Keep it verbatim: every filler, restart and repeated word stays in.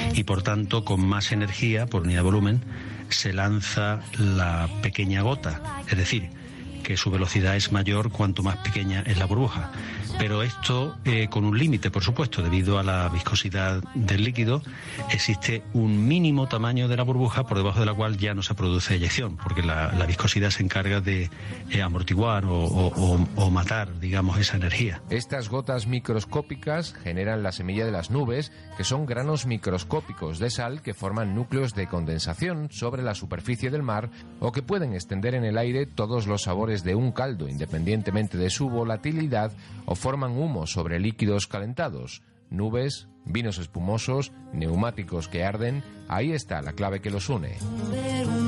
y por tanto con más energía por unidad de volumen se lanza la pequeña gota, es decir, que su velocidad es mayor cuanto más pequeña es la burbuja. Pero esto eh, con un límite, por supuesto, debido a la viscosidad del líquido, existe un mínimo tamaño de la burbuja por debajo de la cual ya no se produce eyección, porque la, la viscosidad se encarga de eh, amortiguar o, o, o, o matar, digamos, esa energía. Estas gotas microscópicas generan la semilla de las nubes, que son granos microscópicos de sal que forman núcleos de condensación sobre la superficie del mar o que pueden extender en el aire todos los sabores de un caldo, independientemente de su volatilidad, o forman humo sobre líquidos calentados, nubes, vinos espumosos, neumáticos que arden. Ahí está la clave que los une.